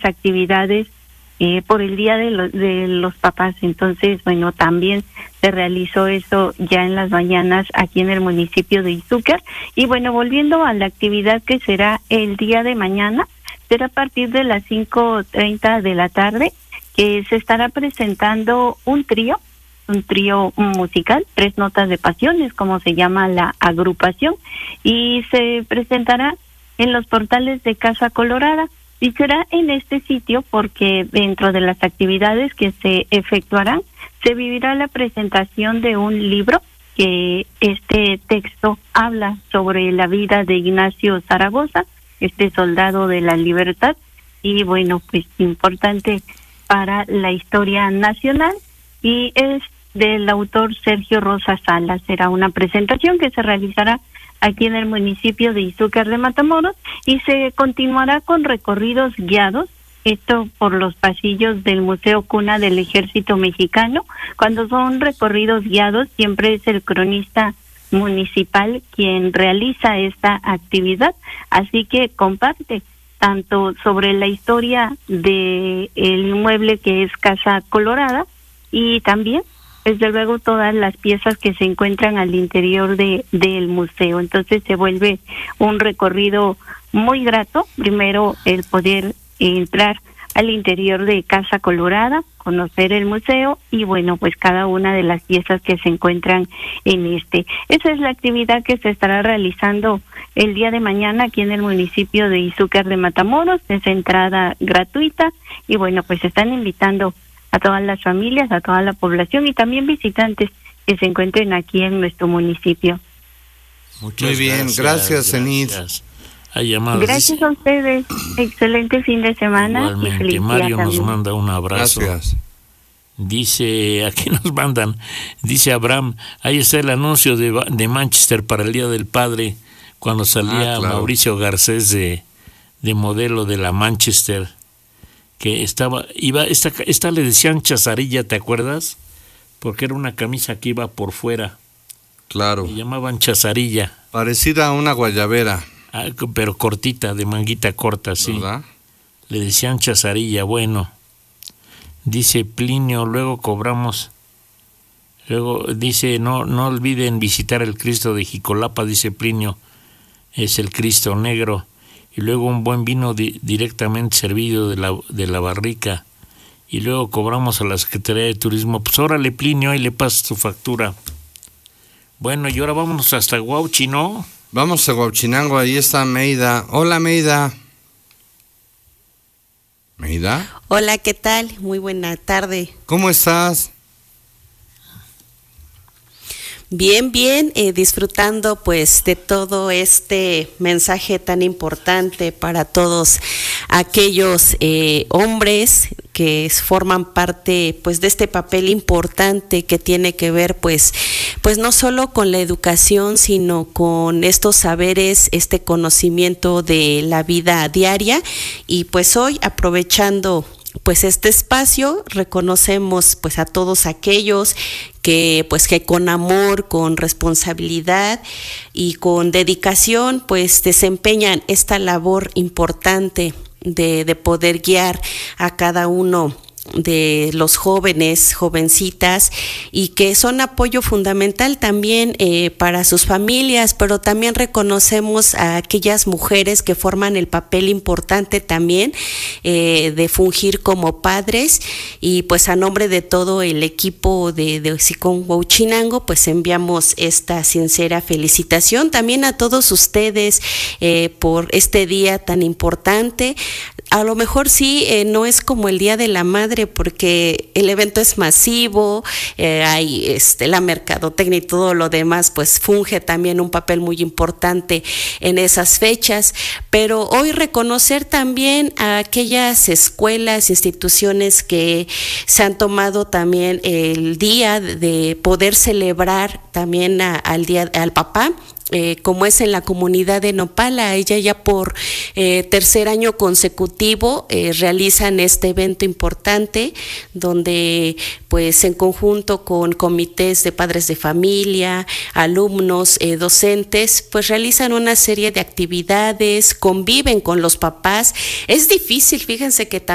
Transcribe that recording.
actividades por el Día de los Papás. Entonces, bueno, también se realizó eso ya en las mañanas aquí en el municipio de Izúcar. Y bueno, volviendo a la actividad que será el día de mañana, será a partir de las 5:30 de la tarde, que se estará presentando un trío musical, Tres Notas de Pasión, es como se llama la agrupación, y se presentará en los portales de Casa Colorada. Y será en este sitio porque dentro de las actividades que se efectuarán, se vivirá la presentación de un libro, que este texto habla sobre la vida de Ignacio Zaragoza, este soldado de la libertad, y bueno, pues importante para la historia nacional, y es del autor Sergio Rosa Salas. Será una presentación que se realizará aquí en el municipio de Izúcar de Matamoros, y se continuará con recorridos guiados, esto por los pasillos del Museo Cuna del Ejército Mexicano. Cuando son recorridos guiados, siempre es el cronista municipal quien realiza esta actividad, así que comparte tanto sobre la historia de el inmueble que es Casa Colorada, y también desde luego todas las piezas que se encuentran al interior del museo. Entonces se vuelve un recorrido muy grato. Primero el poder entrar al interior de Casa Colorada, conocer el museo y bueno, pues cada una de las piezas que se encuentran en este. Esa es la actividad que se estará realizando el día de mañana aquí en el municipio de Izúcar de Matamoros. Es entrada gratuita y bueno, pues están invitando a todas las familias, a toda la población y también visitantes que se encuentren aquí en nuestro municipio. Muy bien, gracias, Zenith. Gracias a ustedes, excelente fin de semana. Igualmente, y Mario nos también manda un abrazo. Gracias. Dice, aquí nos mandan, dice Abraham, ahí está el anuncio de Manchester para el Día del Padre, cuando salía claro. Mauricio Garcés de modelo de la Manchester, que esta le decían chazarilla, ¿te acuerdas? Porque era una camisa que iba por fuera. Claro. Le llamaban chazarilla. Parecida a una guayabera. Pero cortita, de manguita corta, sí. ¿Verdad? Le decían chazarilla, bueno. Dice Plinio, luego cobramos. Luego dice, no olviden visitar el Cristo de Jicolapa, dice Plinio. Es el Cristo negro. Y luego un buen vino directamente servido de la barrica. Y luego cobramos a la Secretaría de Turismo. Pues órale, Plinio, ahí le pasas tu factura. Bueno, y ahora vámonos hasta Huauchi, ¿no? Vamos a Huauchinango, ahí está Meida. Hola, Meida. ¿Meida? Hola, ¿qué tal? Muy buena tarde. ¿Cómo estás? Bien, disfrutando pues de todo este mensaje tan importante para todos aquellos hombres que forman parte pues de este papel importante que tiene que ver pues no solo con la educación, sino con estos saberes, este conocimiento de la vida diaria. Y pues hoy, aprovechando pues este espacio, reconocemos pues a todos aquellos que con amor, con responsabilidad y con dedicación pues desempeñan esta labor importante de poder guiar a cada uno de los jóvenes, jovencitas, y que son apoyo fundamental también para sus familias, pero también reconocemos a aquellas mujeres que forman el papel importante también de fungir como padres. Y pues a nombre de todo el equipo de SICOM Huauchinango pues enviamos esta sincera felicitación también a todos ustedes por este día tan importante. A lo mejor sí, no es como el Día de la Madre porque el evento es masivo, hay la mercadotecnia y todo lo demás, pues funge también un papel muy importante en esas fechas, pero hoy reconocer también a aquellas escuelas, instituciones que se han tomado también el día de poder celebrar también al día al papá. Como es en la comunidad de Nopala, ella ya por tercer año consecutivo realizan este evento importante donde pues en conjunto con comités de padres de familia, alumnos, docentes, pues realizan una serie de actividades, conviven con los papás. Es difícil, fíjense que